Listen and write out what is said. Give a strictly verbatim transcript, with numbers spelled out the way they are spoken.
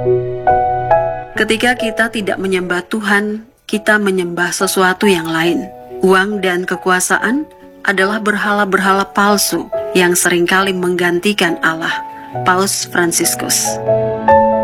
Ketika kita tidak menyembah Tuhan, kita menyembah sesuatu yang lain. Uang dan kekuasaan adalah berhala-berhala palsu yang seringkali menggantikan Allah. Paus Fransiskus.